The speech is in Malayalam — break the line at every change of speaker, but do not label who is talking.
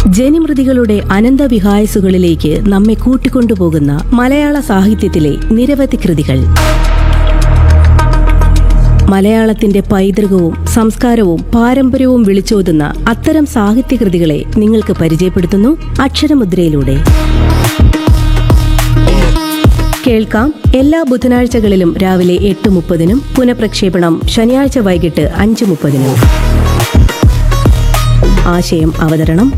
ജനിമൃതികളുടെ അനന്തവിഹായസുകളിലേക്ക് നമ്മെ കൂട്ടിക്കൊണ്ടുപോകുന്ന മലയാള സാഹിത്യത്തിലെ നിരവധി കൃതികൾ. മലയാളത്തിന്റെ പൈതൃകവും സംസ്കാരവും പാരമ്പര്യവും വിളിച്ചോതുന്ന അത്തരം സാഹിത്യകൃതികളെ നിങ്ങൾക്ക് പരിചയപ്പെടുത്തുന്നു അക്ഷരമുദ്രയിലൂടെ. കേൾക്കാം എല്ലാ ബുധനാഴ്ചകളിലും രാവിലെ 8:30, പുനഃപ്രക്ഷേപണം ശനിയാഴ്ച വൈകിട്ട് 5:30. ആശയം അവതരണം